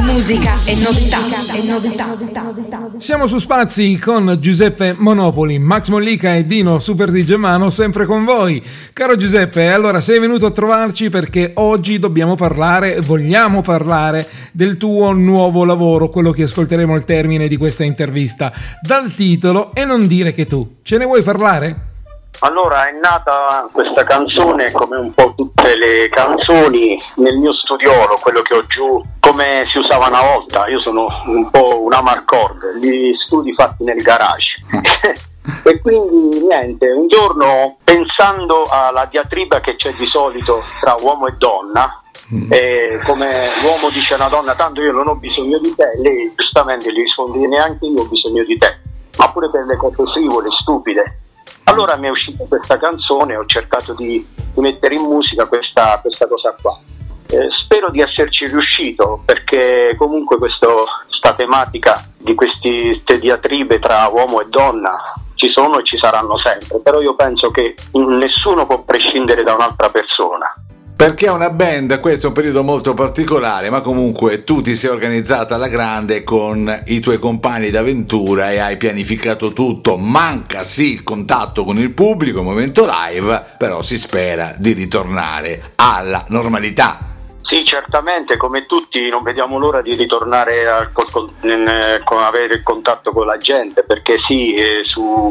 Musica e novità. Siamo su Spazi con Giuseppe Monopoli, Max Mollica e Dino Super DJ Mano sempre con voi. Caro Giuseppe, allora sei venuto a trovarci perché oggi vogliamo parlare del tuo nuovo lavoro, quello che ascolteremo al termine di questa intervista. Dal titolo E non dire che tu, ce ne vuoi parlare? Allora, è nata questa canzone, come un po' tutte le canzoni, nel mio studiolo, quello che ho giù, come si usava una volta. Io sono un po' un amarcord, gli studi fatti nel garage. E quindi niente, un giorno, pensando alla diatriba che c'è di solito tra uomo e donna, e come l'uomo dice a una donna: tanto io non ho bisogno di te, lei giustamente gli risponde: neanche io ho bisogno di te, ma pure per le cose frivole, stupide. Allora mi è uscita questa canzone, ho cercato di mettere in musica questa cosa qua. Spero di esserci riuscito, perché comunque questa tematica di queste diatribe tra uomo e donna ci sono e ci saranno sempre, però io penso che nessuno può prescindere da un'altra persona. Perché è una band, questo è un periodo molto particolare, ma comunque tu ti sei organizzata alla grande con i tuoi compagni d'avventura e hai pianificato tutto. Manca sì il contatto con il pubblico, il momento live, però si spera di ritornare alla normalità. Sì, certamente, come tutti non vediamo l'ora di ritornare con avere il contatto con la gente, perché sì, su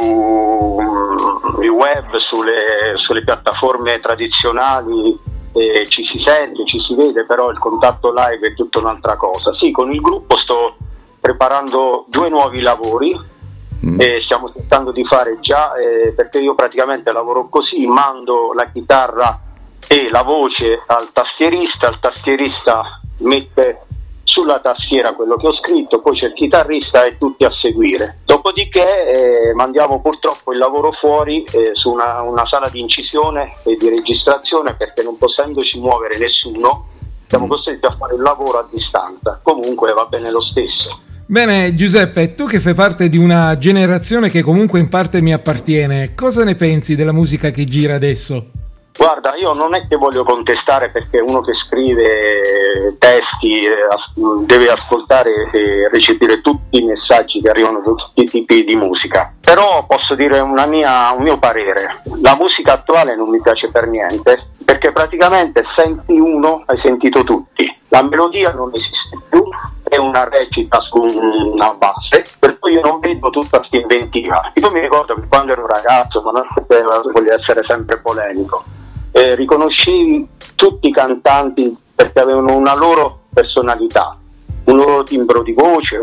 il web, sulle piattaforme tradizionali ci si sente, ci si vede, però il contatto live è tutta un'altra cosa. Sì, con il gruppo sto preparando 2 nuovi lavori e stiamo cercando di fare già, perché io praticamente lavoro così: mando la chitarra e la voce al tastierista, il tastierista mette sulla tastiera quello che ho scritto, poi c'è il chitarrista e tutti a seguire. Dopodiché mandiamo purtroppo il lavoro fuori su una sala di incisione e di registrazione, perché non potendoci muovere nessuno siamo costretti a fare il lavoro a distanza. Comunque va bene lo stesso. Bene Giuseppe, tu che fai parte di una generazione che comunque in parte mi appartiene, cosa ne pensi della musica che gira adesso? Guarda, io non è che voglio contestare, perché uno che scrive testi deve ascoltare e recepire tutti i messaggi che arrivano da tutti i tipi di musica. Però posso dire un mio parere: la musica attuale non mi piace per niente, perché praticamente senti uno, hai sentito tutti. La melodia non esiste più, è una recita su una base, per cui io non vedo tutta questa inventiva. Io mi ricordo che quando ero ragazzo, ma non voglio essere sempre polemico, riconoscevi tutti i cantanti perché avevano una loro personalità, un loro timbro di voce,